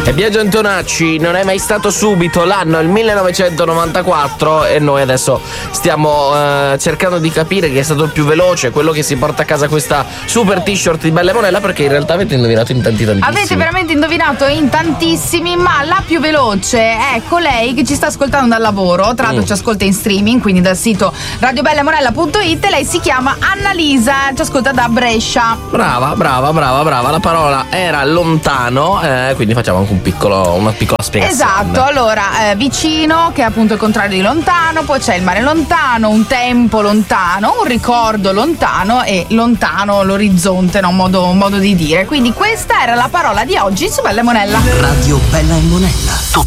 E Biagio Antonacci, non è mai stato subito, l'anno è il 1994 e noi adesso stiamo cercando di capire chi è stato il più veloce, quello che si porta a casa questa super t-shirt di Bella Monella, perché in realtà avete indovinato in tantissimi. Avete veramente indovinato in tantissimi, ma la più veloce è colei che ci sta ascoltando dal lavoro, tra l'altro ci ascolta in streaming, quindi dal sito radiobellamonella.it, e lei si chiama Annalisa, ci ascolta da Brescia. Brava, la parola era lontano, quindi facciamo anche una piccola spiegazione. Esatto, allora vicino, che è appunto il contrario di lontano, poi c'è il mare lontano, un tempo lontano, un ricordo lontano e lontano l'orizzonte, no? un modo di dire. Quindi questa era la parola di oggi su Bella e Monella. Radio Bella e Monella.